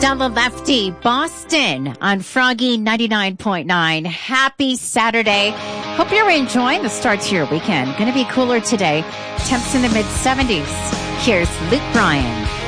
Della Lefty, Boston on Froggy 99.9. Happy Saturday. Hope you're enjoying the start to your weekend. Going to be cooler today. Temps in the mid-70s. Here's Luke Bryan.